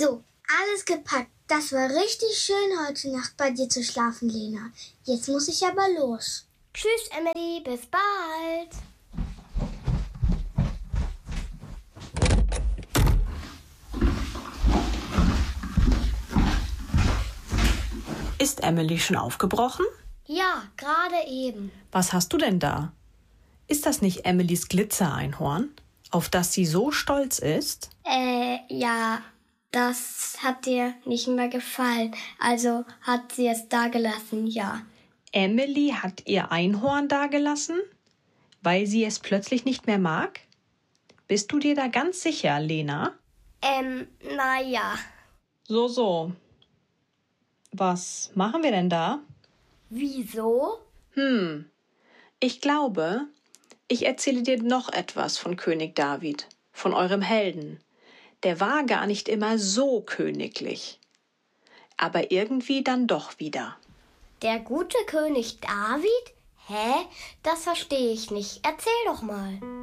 So, alles gepackt. Das war richtig schön, heute Nacht bei dir zu schlafen, Lena. Jetzt muss ich aber los. Tschüss, Emily, bis bald. Ist Emily schon aufgebrochen? Ja, gerade eben. Was hast du denn da? Ist das nicht Emilys Glitzereinhorn, auf das sie so stolz ist? Ja, das hat dir nicht mehr gefallen. Also hat sie es dagelassen, ja. Emily hat ihr Einhorn dagelassen, weil sie es plötzlich nicht mehr mag? Bist du dir da ganz sicher, Lena? Naja. So. Was machen wir denn da? Wieso? Ich glaube, ich erzähle dir noch etwas von König David, von eurem Helden. Der war gar nicht immer so königlich, aber irgendwie dann doch wieder. Der gute König David? Hä? Das verstehe ich nicht. Erzähl doch mal.